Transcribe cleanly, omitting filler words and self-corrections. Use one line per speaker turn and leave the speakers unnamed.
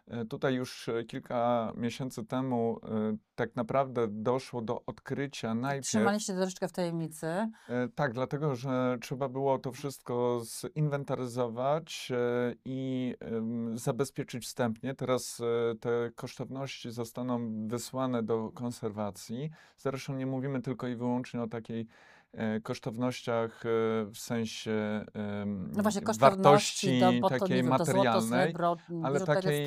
Tutaj już kilka miesięcy temu tak naprawdę doszło do odkrycia najpierw.
Trzymaliście troszeczkę w tajemnicy.
Tak, dlatego że trzeba było to wszystko zinwentaryzować i zabezpieczyć wstępnie. Teraz te kosztowności zostaną wysłane do konserwacji. Zresztą nie mówimy tylko i wyłącznie o takiej kosztownościach w sensie
No właśnie kosztowności,
wartości
bo to
takiej
nie wiem, to złoto,
materialnej,
srebro,
ale
biżuteria,
takiej